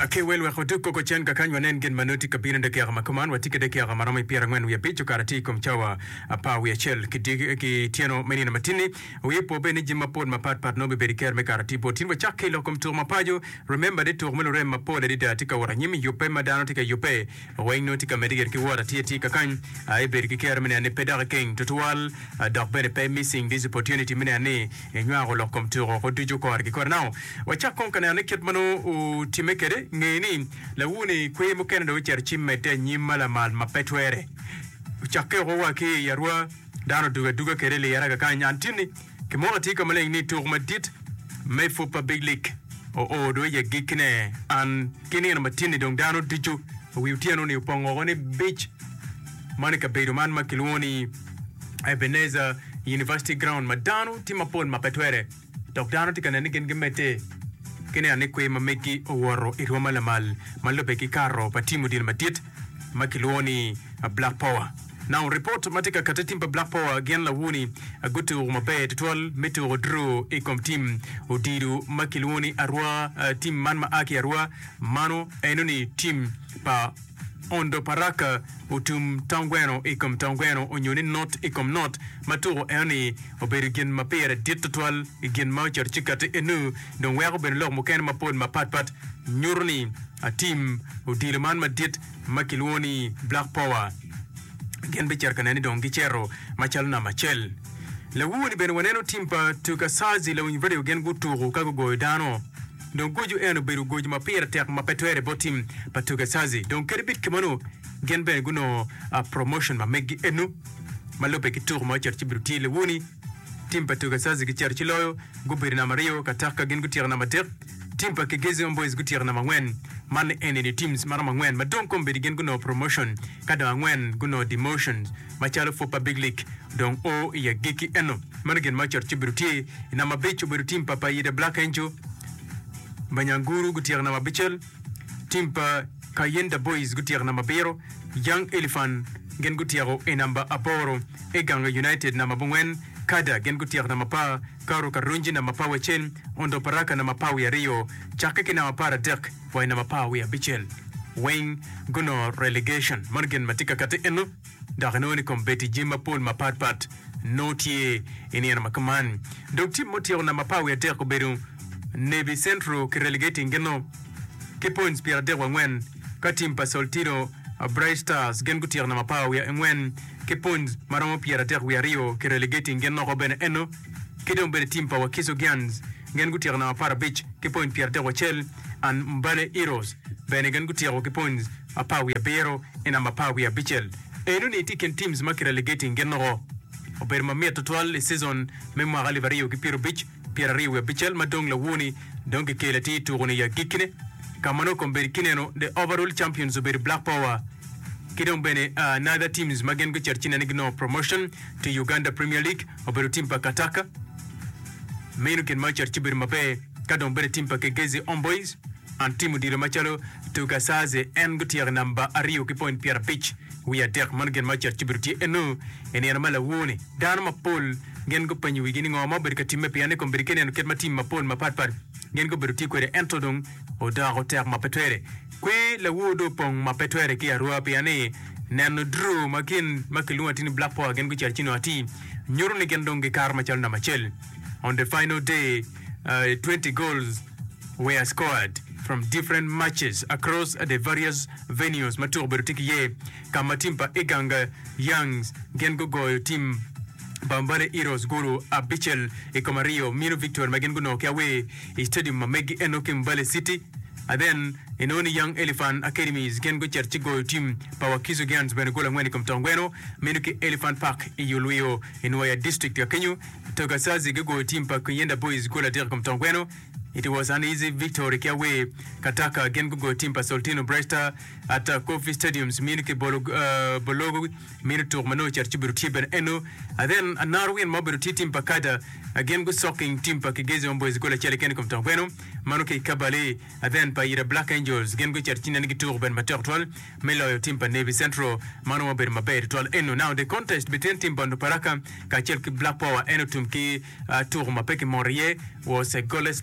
Ake welwe khotuko ko chen kakanywa nen gen manuti kabina de kya makaman watike de kya marama pira ngwen wi pichu karati kom chawa apa wi chel ki tieno menina matini wi po beni jima pod mapat pat no be beriker me karati potin wa chakke lo kom tur mapajo remember de tur melo rem mapod de tika wara nyimi yupe madano tika yupe wen no tika mediger ki wara ti kakany ai berki ker mena ne pedar king total dog bene pay missing this opportunity mena ne nywa ko lo kom tur ko tuju ko arki ko now wa chakkon kana ne ket mano u timekere ngeni lawuni kwe mukene do cherchi mete nyimala mal mapetwere chakke go wa ke yarwa dano duga kerele yaraga kanya antini kimo tika male ni tourmatit me faut pas big league o do ye gikne an kini na matini dong dano diju wi utiano ni upongo ne beach manika beiruman makiloni Ebenezer University ground madano timapol mapetwere dano tika ne ngimete kene anekwe mameki oworo iroma la malope ki karo patimu dil matit makiloni Black Power. Now report matika katatimpa Black Power again la wuni agutu mabe tutwal metu drew ikom team udiru makiloni arwa team manma aki arwa mano enoni team pa ondo paraka utum tangweno ikom tangweno onyoni not ikom not maturo eni oberigin mapere ditutwal igin maucher chikate enu don wego ben log moken mapod mapatpat nyurni a team udilman madit makiloni Black Power gen be cherkanani don gichero machal na machel le wuni ben waneno team pa tukasazi la univerde gen guturo kago goidano don goju eno beru goju mapere tek mapetwere botim patuga sazi don kerbit kimono gen ben guno promotion ma megi enu malope ki tour ma cherchi bruti le woni tim patuga sazi ki cherchi loyo gubiri na mario kataka gen gutira na mater tim pa ke gezi boys gutira na mangwen man ene teams mara mangwen ma don kombe gen guno promotion kada mangwen guno demotions ma chalo for big league don o ya giki eno man gen ma cherchi bruti na mabecho brutim papa yede Black Angel Banyanguru gutira na mabichel timpa Kayenda boys gutira na mabero Young Elephant gen gutira enamba aporo Eganga United na mabungwen kada gen gutira na mapa Karo Karunji na mapa wechen ondo paraka na mapa ya Rio chakeke na mapara dek wa na mapa ya bichel wing guno relegation margen matika kate eno daganoni kombeti jima pool mapatpat notie eni na makaman donc tim motio na mapa ya dek beru Navy Central ki relegating geno ki points pira de wangwen katim pa Soltiro Bright Stars gen gutir na mapaw ya ngwen ki points maramo pira de ya Rio ki relegating geno ko ben eno ki don ben team pa Wakiso Giants gen gutir na mapara beach ki point pira de wachel and Mbale Heroes ben gen gutir ki points apaw ya Bero ina mapaw ya Bichel eno ni tiken teams ma ki relegating geno oberma mia total season memo gali Rio ki piro beach Pierre Riwe Bichel madong la woni donc kelati tourne ya gikine kamano komberi kineno the overall champions of Black Power kidon bene another teams magen go cherchina nigno promotion to Uganda Premier League oberu timpa kataka menu ken match cherchibir mabe kadon bene timpa kegezi on boys and timu diro machalo to kasaze en gutier namba ario ki point Pierre Beach we are there man gen match cherchibir ti enu eni mala woni dan ma pol gen go panyu wigini ngoma berka timme piane ko berkene no ketma tim mapol mapatpat gen go beruti ko de entodong o da go ter mapetwere kwe la wodo pong mapetwere ki arua piane nano drew makin makilua tini Black Power gen go charchino ati nyoro ne gen donge karma chal na machel on the final day 20 goals were scored from different matches across the various venues matur berutiki ye kama timpa Eganga Youngs gen go team Bambale Heroes guru Abichel Ekomario Mino Victor Magen Guno Kiawe Stadium Mamegi Enoki Mbale City and then in only Young Elephant Academies gen go cherchigo team Pawakizo Giants Benegola Ngweni Komtongweno Menuki Elephant Park Iyuluyo in Waya District ya Kenyu Togasazi go team pa Kuyenda Boys Gola Dir Komtongweno. It was an easy victory kiawe kataka gen go team pa Soltino Bresta at Coffee Stadiums Minike Bologo Minuto Mano Cherchiburuti Ben Eno and then another win Mobiruti team pa Kada again go socking team pa Kigezi Boys Gola Cheliken Komtongweno Manuke Kabale and then pa Ira Black Angels gen go Cherchina Nigitur Ben Mater 12 Melo team pa Navy Central Mano Ben Maber 12 Eno. Now the contest between team Bando Paraka Kachelki Black Power Eno Tumki Tour Mapeki Morie was a goalless draw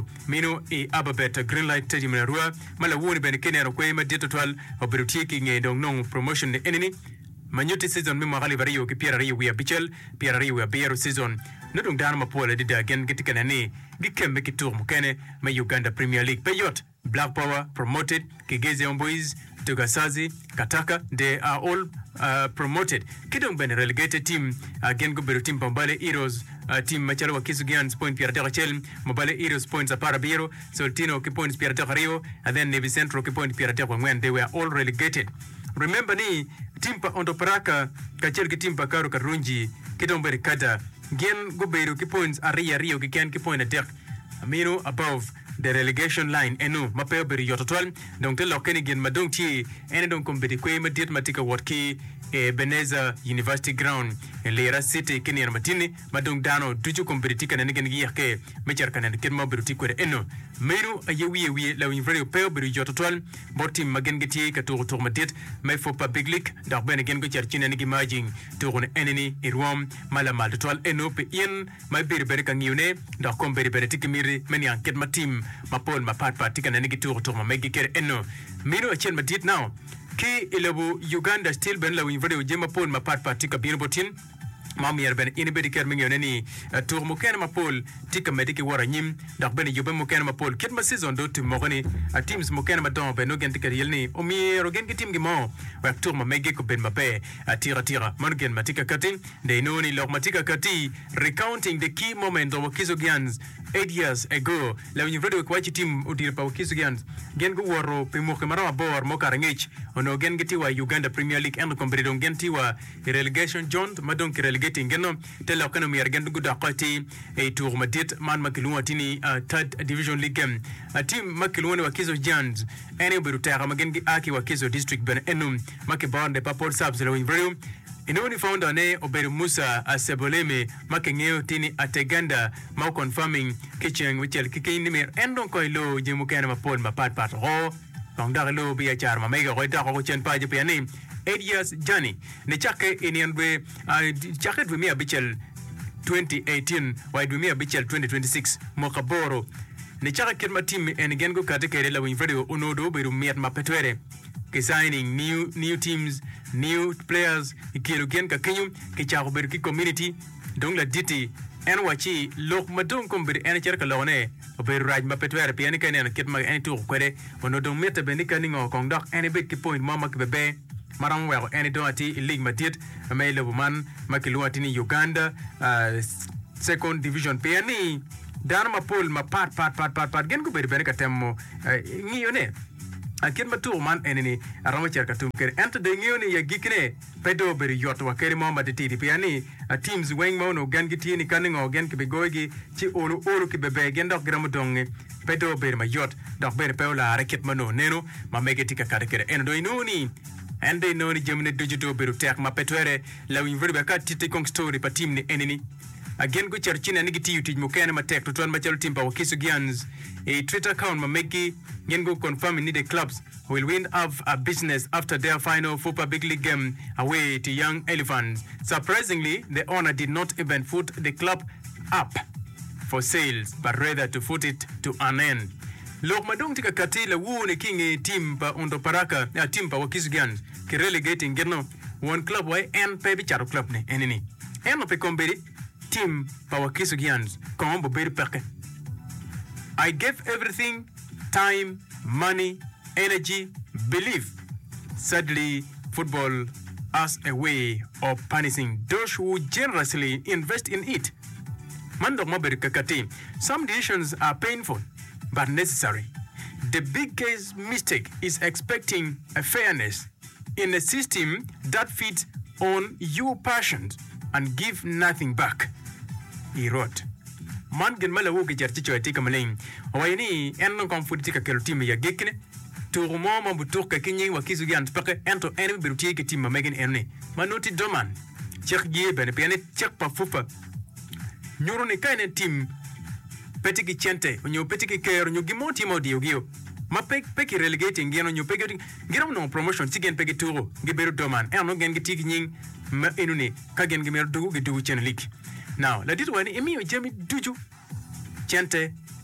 Biro mino e Ababet Green Light Teddy Minarua mala woni ben kenero kwe ma ditotwal obrutiki nge dong nong promotion de enemy Manyuti season mi magali vario ki Pierre Rio wia Bichel Pierre Rio wia Biro season nudung dana mapola dida again gitikana ni gikembe kitur mukene ma Uganda Premier League Peyot Black Power promoted Kigezi Boys Tugasazi Kataka they are all promoted kidong ben relegated team again go beru team Pambale Heroes team Machalo Wakisu Giants point Pierre Rachel Mobile Heroes points Apara Biro Soltino ki points Pierre Rio and then Navy Central ki point Pierre when they were all relegated. Remember ni timpa ondo paraka kachel ki timpa karu karunji kidong beri kata gen go beru ki points Aria Rio ki ken ki point attack amino above the relegation line enu mapeo beri yototwal donc te lokeni gen madong ti ene don kombedi kwe madit matika watki Beneza University Ground Lera City kini matini madong dano duju kompetitika na ngen yake mechar kana ken mo beru tikwere enu meru ayewi la university peo beru yototwal botim magen geti ka to madit may fo public league da ben gen go charchina ngi majing to gon eneni irwam mala mal totwal enu pe in may beru beru kan yune da komberi beru tikimiri meni anket matim mapol mapat patika na ngi to ma megi ker enu meru achen madit now ki ilabu Uganda still ben la winvade jema pol mapat patika bin botin mami yarben inibedi ker mingioneni tour moken mapol tika mediki wara nyim dak ben yobem moken mapol kitma season do tim mogoni teams moken madon ben no gen tika yelni omi rogen ki tim gimo wa tour ma mege ko ben mape tira mongen matika katin de noni log matika kati recounting the key moment of Wakiso Giants 8 years ago la winvade ko wachi tim udir pa Wakiso Giants gen go woro pe mo kemara bor mo karangech ono gen giti wa Uganda Premier League and competition gen ti wa relegation joint madon getting geno tele kono mi argen du daqati e tour madit man makilwa tini third division league team makilwa Wakiso Giants ene beru tara magen aki Wakiso district ben enum makibande papol subs lo invrio inoni founder ne Oberu Musa Aseboleme makengeo tini ateganda mau confirming kitchen wichel kikini mer endon koilo jemukena mapol mapat ho tongda lo biya charma mega ko da ko chen pa je piani 8 years journey ne chake inianwe chake dwe mia bichel 2018 wa dwe mia bichel 2026 mokaboro ne chake kirma team en gengo kate kere la win video onodo beru miat mapetwere ke signing new teams new players ikiro gen ka kenyum ke chako beru ki community donc la diti en wachi lok madon kombir en cerka lone oberu raj mapetwere piani kene en kitma en tour kwere onodo meta benika ningo kongdak en bit ki point mama ke bebe maram wa ene do ati league matit may lebu man makilu ati ni Uganda second division piani dan ma pol ma pat gen ko be ka temmo ngiyone akin matu man eneni arama cerka tum ker ento de ngiyone ya gikne pedo be yot wa kere mo mati ti piani teams weng mo no gan giti ni kaningo gen ke be goigi ci olu ki bebe gen dok gram donge pedo be ma yot dok be peola raket mano neno ma megeti ka kare eno do inuni and they know the Germany digital beru tek mapetwere la winveri ba kat tite kong story pa team ni eneni again go charchina nigiti yuti mukene matek to twan machalo team pa Wakiso Giants a Twitter account ma meki ngen go confirm ni the clubs will win of a business after their final Football Big League game away to Young Elephants. Surprisingly, the owner did not even put the club up for sales but rather to put it to an end. Lok madong tika katila wune kingi team pa ondo paraka team pa Wakiso Giants ki relegating geno one club way en pe bicharo club ne eneni en pe komberi team pa Wakiso Giants kombo beri peke. I gave everything, time, money, energy, belief. Sadly, football as a way of punishing those who generously invest in it. Mandok maberi kakati. Some decisions are painful but necessary. The biggest mistake is expecting a fairness in a system that feeds on your passions and give nothing back. He wrote. Man gen mala wo ke jarticho etika maleng. Wayni en kon futi ka kelo team ya gekne. To moma butuk ka kinyi Wakiso Giants pake ento enemy biruti ke team megen enne. Manoti doman. Check ye ben piane check pa fufa. Nyoro ne kaine team petiki chente onyo petiki kero nyo gimoti modi ogio ma peki relegating geno nyo peki gero no promotion tigen peki turo giberu doman no gen gitiki nying ma enuni ka gen gimer dugu gidu chen league now la ditu wani emi jemi duju chente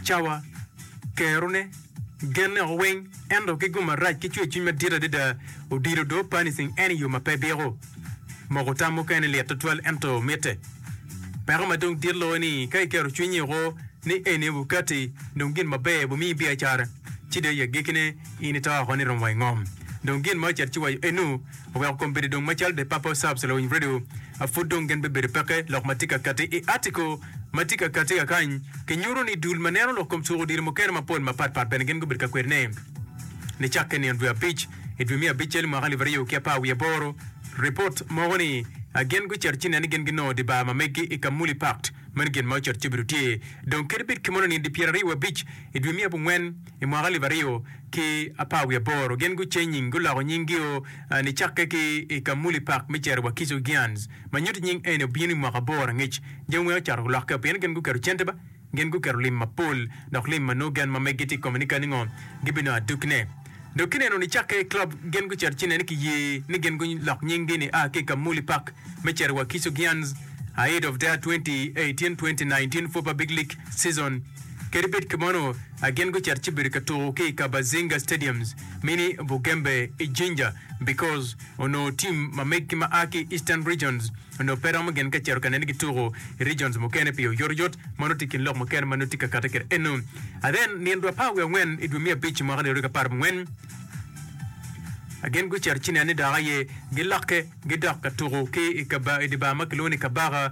chawa kerune gen oweng endo ke guma raj ke chwe chunya dira dida odiro do panising any yo mapebero mogota mo kan le tatwal ento mete pero madong dirlo ni kai kero chunya ro ni ene bukati dongin mabe bo mi bia chara chide ya gekene inita honi rom wai ngom dongin ma char chiwa enu welcome be dong machal de papa sabs lo in radio a fudong gen be peke lok matika kate e article matika kate kan ke nyuro ni dul manero lo kom suro dir mo ker ma pon ma pat ben gen go bir ka kwerne ne chakken en via beach it we mi a beach el ma gali vario ke pa wi boro report mo woni again go char chin ani gen gino de ba ma megi e kamuli pact man gen ma char chibruti donc kerbit kimono ni de pierre wa beach it we mi abu ngwen e ma gali vario ki apa wi boro gen go changing go la nyingio ni chakke ki e kamuli pact mi cher wa kiso gians ma nyut nying ene bini ma boro ngich jengwe char lo ka pen gen go ker chente ba gen go ker lim ma pol nok lim ma no gan ma megiti communica ningo gibino adukne dokine no ni chakke club gen go cher chine ki ye ni gen go lok nyingi ni a ke kamuli pact mi cher wa kiso gians ahead of their 2018-2019 Football Big League season. Keribet Kimono again go chibir kato ke Kabazinga stadiums mini Bugembe Jinja because ono team mameki maaki Eastern regions ono peram again ka chero kaneni turo regions mokene pio yorjot monotiki lok mokene manotika kataker enu and then niendwa pawe when it will be a beach magale ruka par when again go char chine ani daaye gilake gidak katuro ke kaba ediba makloni kabara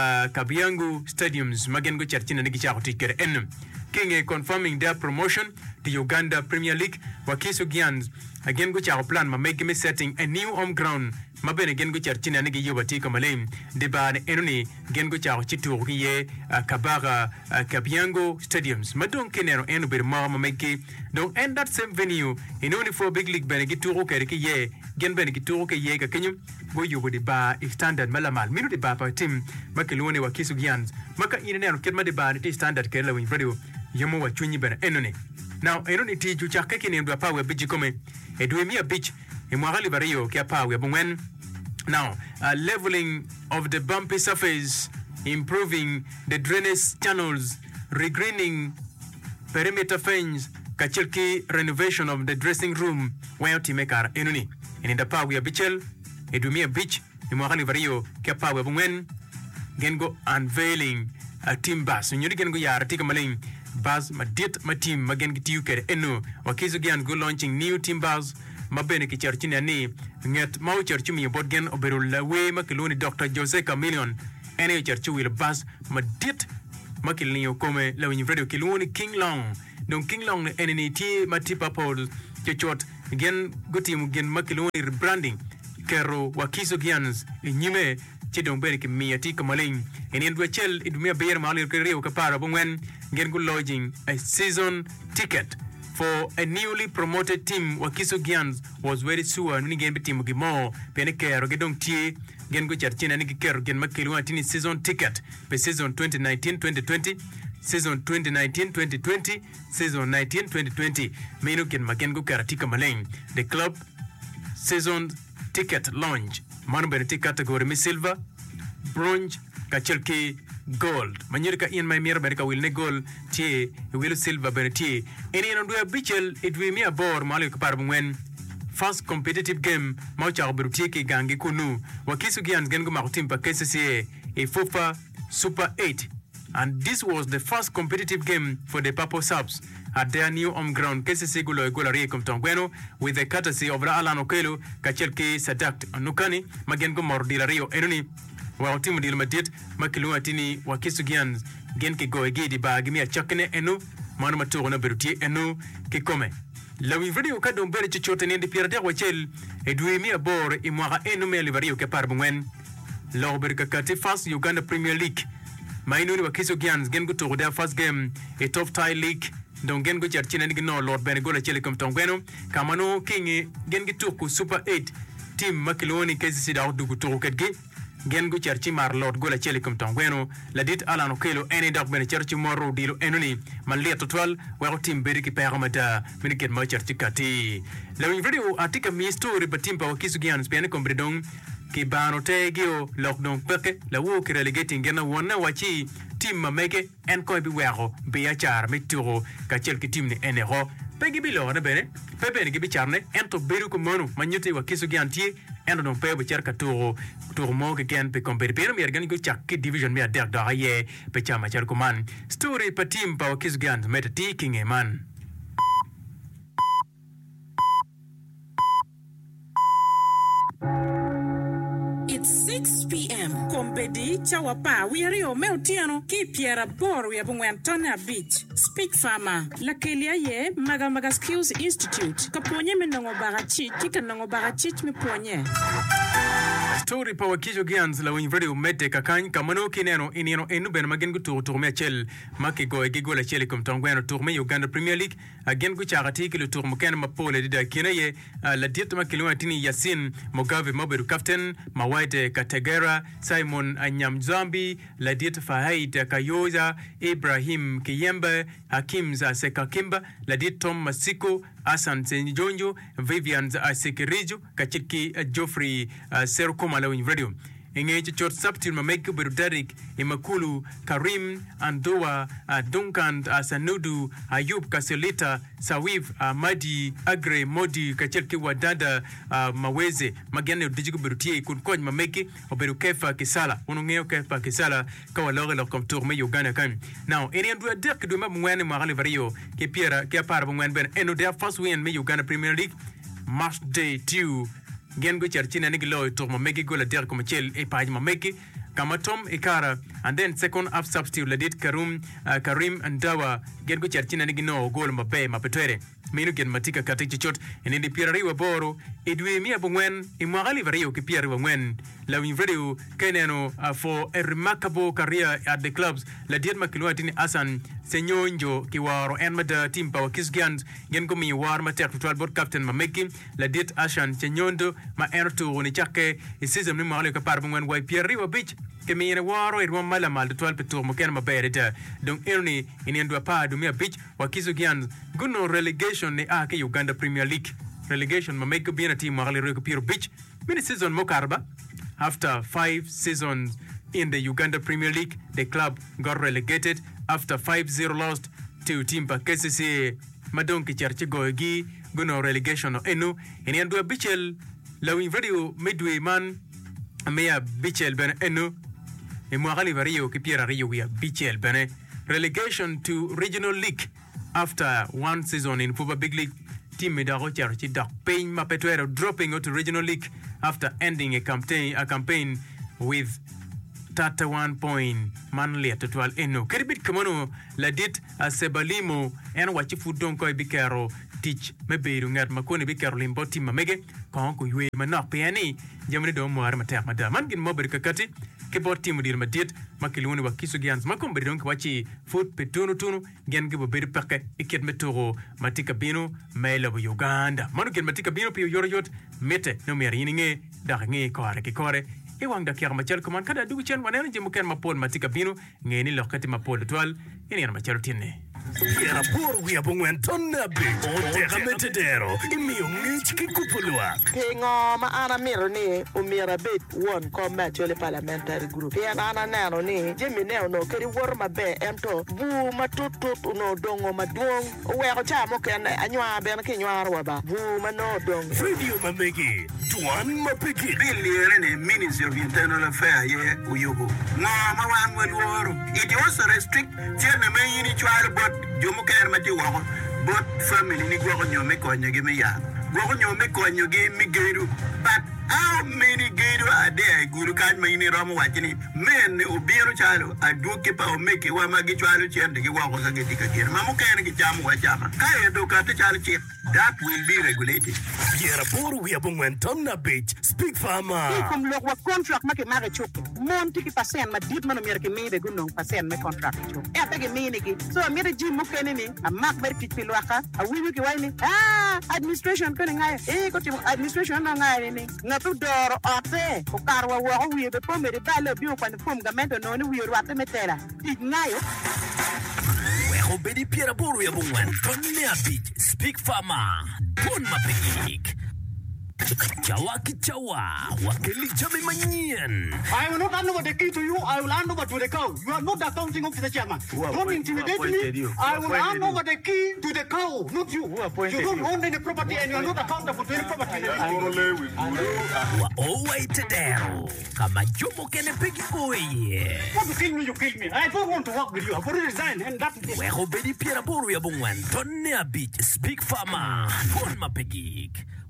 Kabiangu stadiums magen go char chine ni gichako tikere enu King confirming their promotion to Uganda Premier League wakiso gians again go char plan ma make me setting a new home ground maben again go char chine ni yobati kamale deba enuni again go char chituru ye kabara Kabiangu stadiums madon kenero enu bir ma make donc end that same venue in only for big league benegituru ke ye gen benegituru ke ye ka kenyum go yobo de ba standard malamal minu de ba pa team makelone wakiso gians maka inene no kedma de ba ni standard ke la win radio yomo wa chunyi bena enone now enone ti ju chaka kini ndo pa we biji kome edwe mi a beach e mwagali bario ke pa we bongwen now leveling of the bumpy surface improving the drainage channels regreening perimeter fence kachilki renovation of the dressing room where timekar enone in the pa we a bichel edwe mi a beach e mwagali bario ke pa we bongwen gengo unveiling a team bus nyuri gengo yara tika maling bus madit ma team magen gitiu kere eno wakizo gian go launching new team bus mabene ki charchini ani nget mau charchumi bodgen oberu lawe makiloni Dr. Jose Chameleon ene charchu will bus madit makilni okome lawin radio kiloni King Long donc King Long ene ti matipa pod chot gen go team gen makiloni rebranding kero wakizo gians nyime chidong beri ki miyati kamaling in indwe chel idumia beyer mali kere o kapara bongwen gen go lodging a season ticket for a newly promoted team wakiso giants was very sure ni gen team gimo pene kero gedong tie gen go charchina ni kero gen makilu atini season ticket pe season 2019-2020 season 2019-2020 season 19-2020 menu gen magen go karatika maling the club season ticket launch manu beneti category mi silver bronze kachelki gold manyirka in my mirror berka will ne gold tie will silver beneti eni no do bichel it we mi abor malik parbwen first competitive game maucha beruti ki gangi kunu wakisu gians gengo makutim pa KCCA a FUFA Super 8 and this was the first competitive game for the Purple Subs at their new home ground KCC Golari Komtongweno with the courtesy of Alan Okelo Kachelki Sadak Nukani Magengo Mordilario Enuni wa timu dil madit makilu atini wakisu gians genki go egidi ba gimi a chakne enu manu matoro na beruti enu kikome la wi video ka don bere chichote ni ndipira wa chel edwi mi abor imwaka enu me livario ke parbwen la oberka kati first Uganda Premier League mainuni wakisu gians gengo to their first game a top tie league don gengo charchina ni no Lord Benegola Chelekom Tongweno kamano kingi gengi tuku Super 8 team makiloni KCC da dugu to ketgi gen go charchi mar Lord Gola Chelekom Tongweno la dit Alan Okelo eni dak ben charchi moro dilo enoni man le total wa team beriki paramada miniket ma charchi kati la video atika mi story batimpa wakisu gians piane kombredong ki bano tegio lockdown peke la wo ki relegating gena wona wachi team mameke en ko bi wego be ya char meturo ka chel ki team ni enero pegi bilo na bene pepe ni gibi charne ento beru ko monu manyute wa kisu gianti endo non pebe cerca tour mo ke ken pe compere pero mi ergan go chak ki division mi ader da ye pe chama cer ko man story pa team pa wa kisu giant meta taking a man. It's 6 p.m. Kompedi chawapa wiario meutiano ki Pierre Boru ya Bungwantona Beach. Speak Farmer. La kelia ye Maga Skills Institute. Kaponye menongo barachi kika nongo barachi me ponye. Story pa wakijo gians la win radio mete kakany kamano kineno inino enu ben magen gutu tourme chel makigo egigo la chele kom tongweno tourme Uganda Premier League again gu charati ki le tourme ken mapole dida kinaye la diet makilwa tini Yasin Mugabe Moberu captain Mawaite Kategera Simon Anyamzambi la diet Fahaid Kayoza Ibrahim Kiyembe Hakim za Sekakimba la diet Tom Masiko Asan Senjonjo Vivian Asekirijo Kachiki Geoffrey Serukoma la win radio engage chort subtil mameke Berudarik Imakulu Karim Andoa Duncan Sanudu Ayub Kaselita Sawif Madi Agre Modi Kachelki Wadada Maweze Magane Dijigo Berutie Kunkoj mameke Oberukefa Kisala Unungeo Kefa Kisala Kawalore la Comtourme Uganda kan now any do dirk do mamwane Marale Vario ke Pierre ke par bangwen ben eno their first win me Uganda Premier League match day 2 gen go charchina niglo to mameke go la der comme chel e page mameke kamatom ikara and then second half substitute ladit Karim Andawa gen go charchina nigno goal mabe mapetwere minu gen matika katiki chot enindi Pierre wa boro edwe mi abongwen imwagali vario ke Pierre wa ngwen la win video keneno for a remarkable career at the clubs ladit makilwa tini Asan Senyonjo kiwaro enmada team power kisgand gen go mi war matek total board captain mameke ladit Ashan Senyondo ma erto ni chake isizem ni mwagali ka parbongwen wa Pierre wa beach kemi ene waro irwa mala mal de toile petur mo ken mabereta donc erni ini ndwa pa do mi beach wa kizo gian guno relegation ni ke Uganda Premier League relegation ma make be a team ma rale recupero beach mini season mo karba after 5 seasons in the Uganda Premier League the club got relegated after 5-0 lost to team pa KCC madonki charche gogi guno relegation no enu ini ndwa bichel la win video midway man meya bichel ben enu e Mwagali Vario ke Pierre Rio we BCL bene relegation to regional league after one season in Football Big League team medaro charity dark pain mapetwero dropping out to regional league after ending a campaign with 31 point manly at total eno keribit kamono ladit Sebalimo en wachifu donko bikero teach meberu ngat makoni bikero limbo team mamege konko ywe manok piani jamni do mo arma tak madam gin mober kakati ke bot team dir madit makiluni wa kisu gians makom beri donc wachi foot petunu gen gibo beri pakke iket metoro matika bino melo Uganda manu gen matika bino pio yorot mete no meringe darnge kore ke kore e wanga kiar machel koman kada dugu chen wanene jemuken mapol matika bino ngeni lokati mapol twal eni ar machel tinne Pierre Boru ya Bungwantona Beach Otega metedero Imio ngichiki kupulwa Pingo maana miro ni umira bit one combat yole parliamentary group Pia nana nano ni Jimmy neo no keri war mabe ento Bu matutut uno dongo maduong Uweko chamo kene anywa bena kinywa arwaba Bu mano dongo Radio mamegi Tuan mapiki Billion ni Ministry of Internal Affairs ye uyugo Ngama wangwe luoro It also restrict Chene meyini chwari bot Jomo kaya mati wako Bot family ni gwako nyome konyo gime ya Gwako nyome konyo gime geru But how many geru are there Guru kanma ini romo wachini Men ubiru chalo Aduke pa umeke Wamagi chwalo chende Gwako kagetika kira Mamu kaya niki chamu wachama Kaya dokate chalo chip That will be regulated Pierre Boru ya Bungwantona Beach Speak Farmer Comme le roi contract ma ke mare chok monti ki pasen ma dit mano mer ke me be gunno pasen me contract chok e apege me ni ki so mere ji mo kene ni a mak ber ki pilwaka a wiwi ki wayni administration ko ngaya ko tim administration no ngaya ni ngatu doro ote ko karwa wo wi be po mere bale bi ko ni pom gamento no ni wi ro ate metera ti ngayo Obedi Pierre Boru ya Bungwantona Beach Speak Farmer Bon mapiki Chawa, wakili jami manyan. I will not hand over the key to you. I will hand over to the cow. You are not the accounting officer, chairman. Don't intimidate me. I will hand over the key to the cow, not you. You don't own any property and you are not accountable to any property. Tedero. Kama Jomo kene pegi oye. Want to kill me, you kill me. I don't want to work with you. I've already resigned and that's it. Weho bedi Pierre Boru ya bungwan. Tonne a beach. Speak farmer. Phone ma pegik.